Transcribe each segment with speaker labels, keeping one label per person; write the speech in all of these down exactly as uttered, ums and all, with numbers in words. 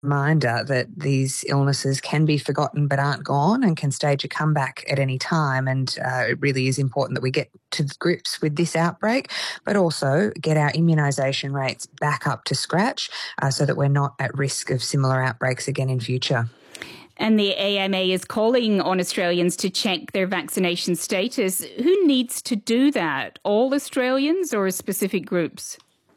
Speaker 1: reminder that these illnesses can be forgotten but aren't gone and can stage a comeback at any time. And uh, it really is important that we get to grips with this outbreak, but also get our immunisation rates back up to scratch uh, so that we're not at risk of similar outbreaks again in future.
Speaker 2: And the A M A is calling on Australians to check their vaccination status. Who needs to do that? All Australians or specific groups?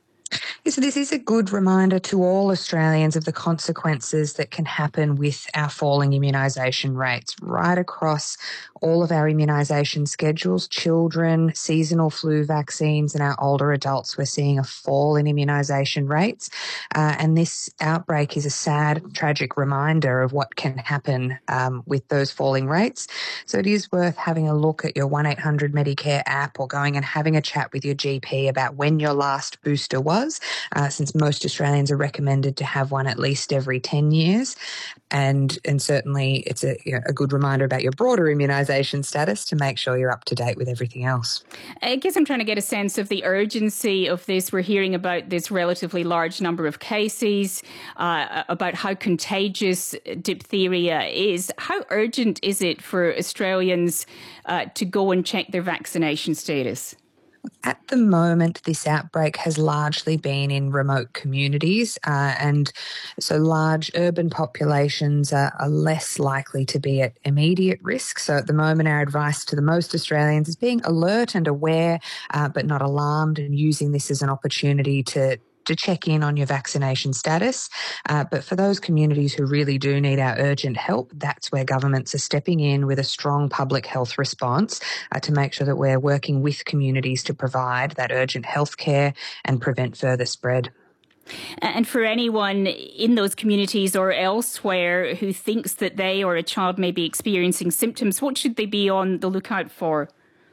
Speaker 1: So this is a good reminder to all Australians of the consequences that can happen with our falling immunisation rates right across all of our immunisation schedules. Children, seasonal flu vaccines and our older adults, we're seeing a fall in immunisation rates. Uh, and this outbreak is a sad, tragic reminder of what can happen um, with those falling rates. So it is worth having a look at your one eight hundred Medicare app or going and having a chat with your G P about when your last booster was. Uh, since most Australians are recommended to have one at least every ten years. And and certainly it's a, you know, a good reminder about your broader immunisation status to make sure you're up to date with everything else.
Speaker 2: I guess I'm trying to get a sense of the urgency of this. We're hearing about this relatively large number of cases, uh, about how contagious diphtheria is. How urgent is it for Australians uh, to go and check their vaccination status?
Speaker 1: At the moment, this outbreak has largely been in remote communities, uh, and so large urban populations are, are less likely to be at immediate risk. So at the moment, our advice to the most Australians is being alert and aware, uh, but not alarmed, and using this as an opportunity to to check in on your vaccination status. Uh, but for those communities who really do need our urgent help, that's where governments are stepping in with a strong public health response uh, to make sure that we're working with communities to provide that urgent health care and prevent further spread.
Speaker 2: And for anyone in those communities or elsewhere who thinks that they or a child may be experiencing symptoms, what should they be on the lookout for?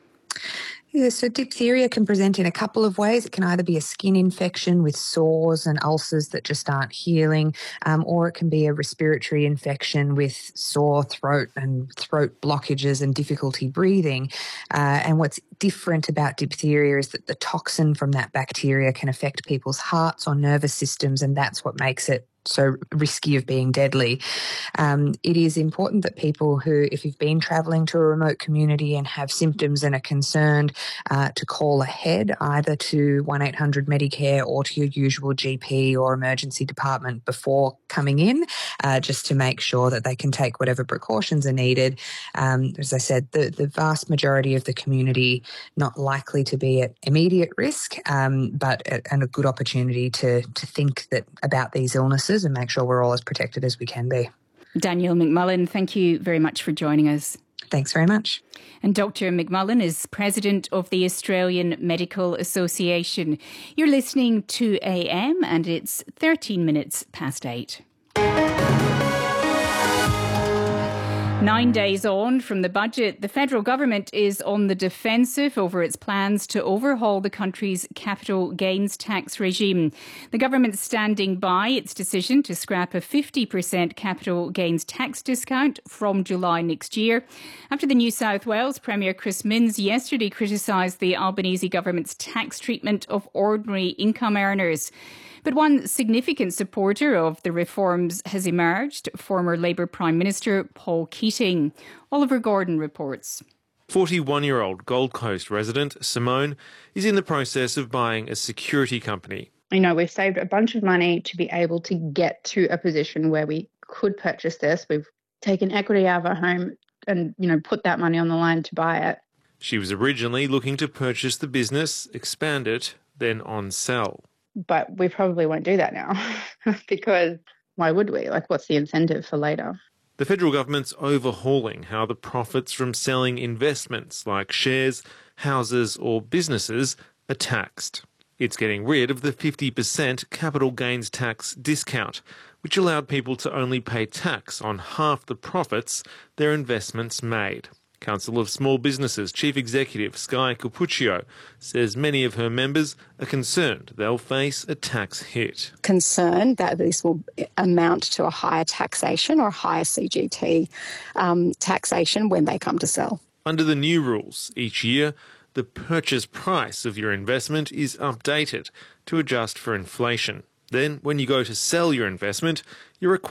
Speaker 1: Yeah, so diphtheria can present in a couple of ways. It can either be a skin infection with sores and ulcers that just aren't healing, um, or it can be a respiratory infection with sore throat and throat blockages and difficulty breathing. Uh, and what's different about diphtheria is that the toxin from that bacteria can affect people's hearts or nervous systems, and that's what makes it so risky of being deadly. Um, it is important that people who, if you've been travelling to a remote community and have symptoms and are concerned, uh, to call ahead either to one eight hundred Medicare or to your usual G P or emergency department before coming in, uh, just to make sure that they can take whatever precautions are needed. Um, as I said, the, the vast majority of the community not likely to be at immediate risk, um, but a, and a good opportunity to, to think that about these illnesses and make sure we're all as protected as we can be.
Speaker 2: Danielle McMullen, thank you very much for joining us.
Speaker 1: Thanks very much.
Speaker 2: And Doctor McMullen is President of the Australian Medical Association. You're listening to A M and it's thirteen minutes past eight. Nine days on from the budget, the federal government is on the defensive over its plans to overhaul the country's capital gains tax regime. The government's standing by its decision to scrap a fifty percent capital gains tax discount from July next year, after the New South Wales Premier Chris Minns yesterday criticised the Albanese government's tax treatment of ordinary income earners. But one significant supporter of the reforms has emerged, former Labour Prime Minister Paul Keating. Oliver Gordon reports.
Speaker 3: forty-one-year-old Gold Coast resident Simone is in the process of buying a security company.
Speaker 4: You know, we've saved a bunch of money to be able to get to a position where we could purchase this. We've taken equity out of our home and, you know, put that money on the line to buy it.
Speaker 3: She was originally looking to purchase the business, expand it, then on-sell.
Speaker 4: But we probably won't do that now because why would we? Like, what's the incentive for later?
Speaker 3: The federal government's overhauling how the profits from selling investments like shares, houses or businesses are taxed. It's getting rid of the fifty percent capital gains tax discount, which allowed people to only pay tax on half the profits their investments made. Council of Small Businesses Chief Executive Sky Capuccio says many of her members are concerned they'll face a tax hit.
Speaker 5: Concerned that this will amount to a higher taxation or higher C G T um, taxation when they come to sell.
Speaker 3: Under the new rules, each year the purchase price of your investment is updated to adjust for inflation. Then, when you go to sell your investment, you're required